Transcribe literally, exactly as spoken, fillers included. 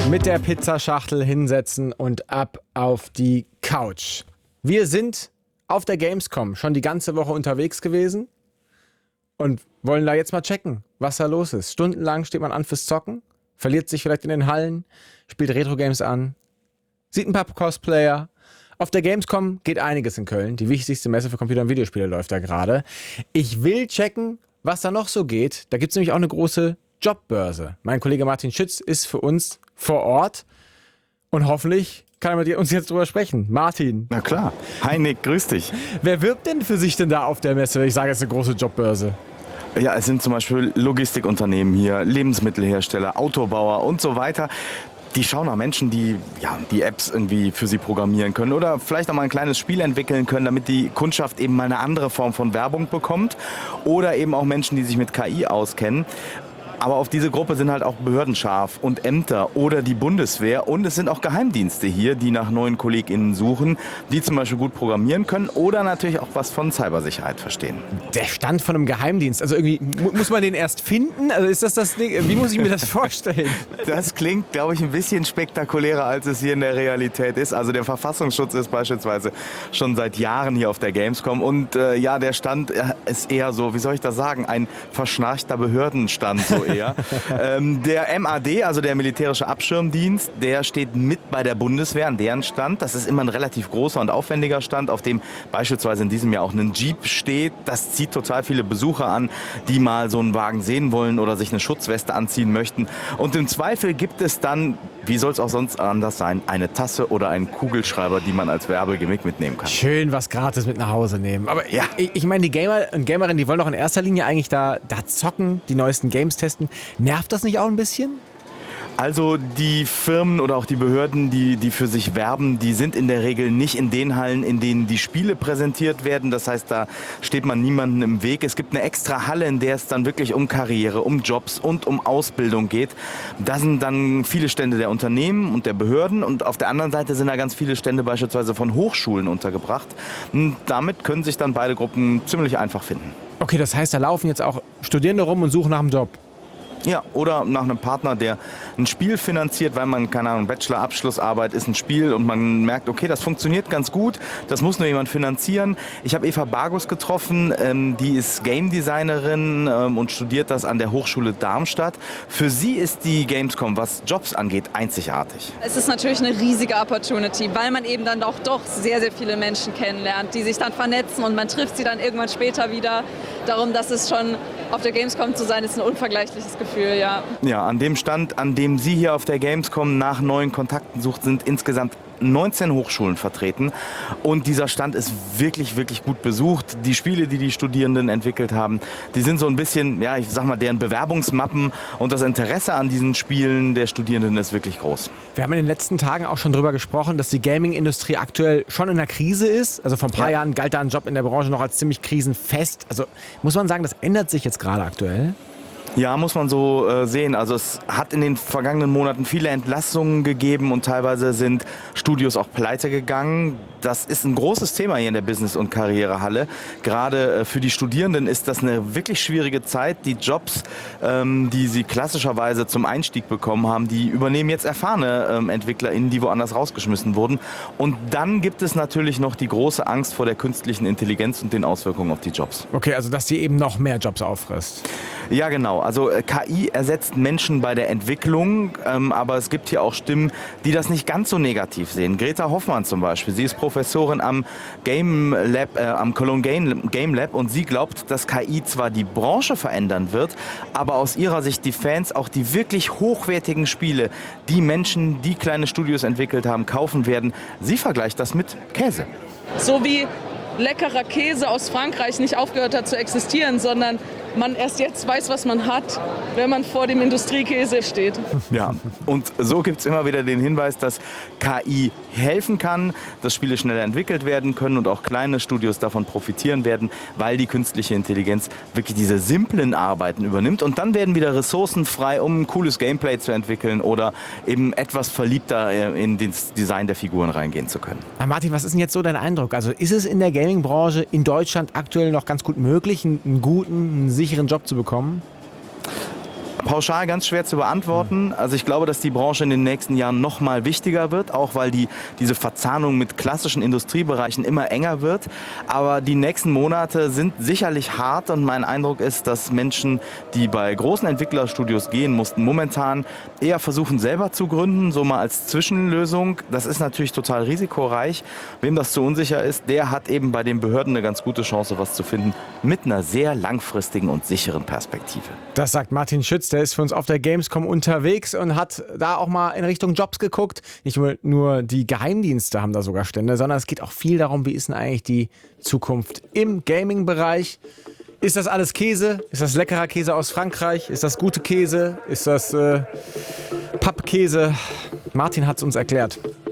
Mit der Pizzaschachtel hinsetzen und ab auf die Couch. Wir sind auf der Gamescom schon die ganze Woche unterwegs gewesen und wollen da jetzt mal checken, was da los ist. Stundenlang steht man an fürs Zocken, verliert sich vielleicht in den Hallen, spielt Retro-Games an, sieht ein paar Cosplayer. Auf der Gamescom geht einiges in Köln. Die wichtigste Messe für Computer- und Videospiele läuft da gerade. Ich will checken, was da noch so geht. Da gibt es nämlich auch eine große Jobbörse. Mein Kollege Martin Schütz ist für uns vor Ort und hoffentlich kann er mit uns jetzt drüber sprechen. Martin. Na klar. Hi Nick, grüß dich. Wer wirbt denn für sich denn da auf der Messe, wenn ich sage, es ist eine große Jobbörse? Ja, es sind zum Beispiel Logistikunternehmen hier, Lebensmittelhersteller, Autobauer und so weiter. Die schauen nach Menschen, die ja, die Apps irgendwie für sie programmieren können oder vielleicht auch mal ein kleines Spiel entwickeln können, damit die Kundschaft eben mal eine andere Form von Werbung bekommt. Oder eben auch Menschen, die sich mit K I auskennen. Aber auf diese Gruppe sind halt auch Behörden scharf und Ämter oder die Bundeswehr. Und es sind auch Geheimdienste hier, die nach neuen KollegInnen suchen, die zum Beispiel gut programmieren können oder natürlich auch was von Cybersicherheit verstehen. Der Stand von einem Geheimdienst, also irgendwie mu- muss man den erst finden? Also ist das das Ding? Wie muss ich mir das vorstellen? Das klingt, glaube ich, ein bisschen spektakulärer, als es hier in der Realität ist. Also der Verfassungsschutz ist beispielsweise schon seit Jahren hier auf der Gamescom. Und äh, ja, der Stand ist eher so, wie soll ich das sagen, ein verschnarchter Behördenstand so eher. ähm, der M A D, also der militärische Abschirmdienst, der steht mit bei der Bundeswehr an deren Stand. Das ist immer ein relativ großer und aufwendiger Stand, auf dem beispielsweise in diesem Jahr auch ein Jeep steht. Das zieht total viele Besucher an, die mal so einen Wagen sehen wollen oder sich eine Schutzweste anziehen möchten. Und im Zweifel gibt es dann, wie soll es auch sonst anders sein, eine Tasse oder einen Kugelschreiber, die man als Werbegimmick mitnehmen kann. Schön was gratis mit nach Hause nehmen. Aber ja, ich, ich meine, die Gamer und Gamerinnen, die wollen doch in erster Linie eigentlich da, da zocken, die neuesten Games testen. Nervt das nicht auch ein bisschen? Also die Firmen oder auch die Behörden, die, die für sich werben, die sind in der Regel nicht in den Hallen, in denen die Spiele präsentiert werden. Das heißt, da steht man niemandem im Weg. Es gibt eine extra Halle, in der es dann wirklich um Karriere, um Jobs und um Ausbildung geht. Da sind dann viele Stände der Unternehmen und der Behörden und auf der anderen Seite sind da ganz viele Stände beispielsweise von Hochschulen untergebracht. Und damit können sich dann beide Gruppen ziemlich einfach finden. Okay, das heißt, da laufen jetzt auch Studierende rum und suchen nach einem Job. Ja, oder nach einem Partner, der ein Spiel finanziert, weil man, keine Ahnung, Bachelor-Abschlussarbeit ist ein Spiel und man merkt, okay, das funktioniert ganz gut, das muss nur jemand finanzieren. Ich habe Eva Bargus getroffen, ähm, die ist Game Designerin ähm, und studiert das an der Hochschule Darmstadt. Für sie ist die Gamescom, was Jobs angeht, einzigartig. Es ist natürlich eine riesige Opportunity, weil man eben dann auch doch sehr, sehr viele Menschen kennenlernt, die sich dann vernetzen und man trifft sie dann irgendwann später wieder. Darum, dass es schon auf der Gamescom zu sein, ist ein unvergleichliches Gefühl, ja. Ja, an dem Stand, an dem sie hier auf der Gamescom nach neuen Kontakten sucht, sind insgesamt neunzehn Hochschulen vertreten und dieser Stand ist wirklich, wirklich gut besucht. Die Spiele, die die Studierenden entwickelt haben, die sind so ein bisschen, ja, ich sag mal, deren Bewerbungsmappen und das Interesse an diesen Spielen der Studierenden ist wirklich groß. Wir haben in den letzten Tagen auch schon drüber gesprochen, dass die Gaming-Industrie aktuell schon in der Krise ist. Also vor ein paar Ja. Jahren galt da ein Job in der Branche noch als ziemlich krisenfest. Also muss man sagen, das ändert sich jetzt gerade aktuell. Ja, muss man so äh, sehen. Also es hat in den vergangenen Monaten viele Entlassungen gegeben und teilweise sind Studios auch pleite gegangen. Das ist ein großes Thema hier in der Business- und Karrierehalle. Gerade äh, für die Studierenden ist das eine wirklich schwierige Zeit. Die Jobs, ähm, die sie klassischerweise zum Einstieg bekommen haben, die übernehmen jetzt erfahrene ähm, EntwicklerInnen, die woanders rausgeschmissen wurden. Und dann gibt es natürlich noch die große Angst vor der künstlichen Intelligenz und den Auswirkungen auf die Jobs. Okay, also dass die eben noch mehr Jobs auffrisst. Ja, genau. Also äh, K I ersetzt Menschen bei der Entwicklung, ähm, aber es gibt hier auch Stimmen, die das nicht ganz so negativ sehen. Greta Hoffmann zum Beispiel, sie ist Professorin am Game Lab, äh, am Cologne Game, Game Lab und sie glaubt, dass K I zwar die Branche verändern wird, aber aus ihrer Sicht die Fans auch die wirklich hochwertigen Spiele, die Menschen, die kleine Studios entwickelt haben, kaufen werden. Sie vergleicht das mit Käse. So wie leckerer Käse aus Frankreich nicht aufgehört hat zu existieren, sondern man erst jetzt weiß, was man hat, wenn man vor dem Industriekäse steht. Ja, und so gibt es immer wieder den Hinweis, dass K I helfen kann, dass Spiele schneller entwickelt werden können und auch kleine Studios davon profitieren werden, weil die künstliche Intelligenz wirklich diese simplen Arbeiten übernimmt. Und dann werden wieder Ressourcen frei, um ein cooles Gameplay zu entwickeln oder eben etwas verliebter in das Design der Figuren reingehen zu können. Aber Martin, was ist denn jetzt so dein Eindruck? Also ist es in der Gaming-Branche in Deutschland aktuell noch ganz gut möglich, einen, einen guten, einen sicheren Job zu bekommen? pauschal ganz schwer zu beantworten. Also ich glaube, dass die Branche in den nächsten Jahren noch mal wichtiger wird, auch weil die, diese Verzahnung mit klassischen Industriebereichen immer enger wird. Aber die nächsten Monate sind sicherlich hart und mein Eindruck ist, dass Menschen, die bei großen Entwicklerstudios gehen mussten, momentan eher versuchen, selber zu gründen, so mal als Zwischenlösung. Das ist natürlich total risikoreich. Wem das zu unsicher ist, der hat eben bei den Behörden eine ganz gute Chance, was zu finden, mit einer sehr langfristigen und sicheren Perspektive. Das sagt Martin Schütz, der ist für uns auf der Gamescom unterwegs und hat da auch mal in Richtung Jobs geguckt. Nicht nur, nur die Geheimdienste haben da sogar Stände, sondern es geht auch viel darum, wie ist denn eigentlich die Zukunft im Gaming-Bereich. Ist das alles Käse? Ist das leckerer Käse aus Frankreich? Ist das gute Käse? Ist das äh, Pappkäse? Martin hat es uns erklärt.